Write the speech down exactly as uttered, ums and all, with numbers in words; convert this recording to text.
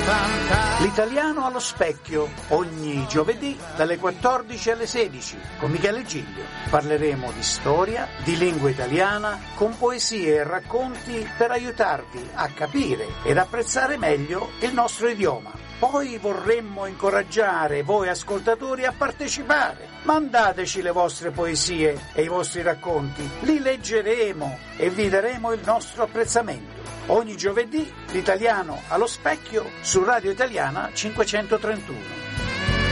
L'italiano allo specchio, ogni giovedì dalle quattordici alle sedici, con Michele Giglio. Parleremo di storia, di lingua italiana, con poesie e racconti per aiutarvi a capire ed apprezzare meglio il nostro idioma. Poi vorremmo incoraggiare voi ascoltatori a partecipare. Mandateci le vostre poesie e i vostri racconti, li leggeremo e vi daremo il nostro apprezzamento. Ogni giovedì l'italiano allo specchio su Radio Italiana cinquecentotrentuno.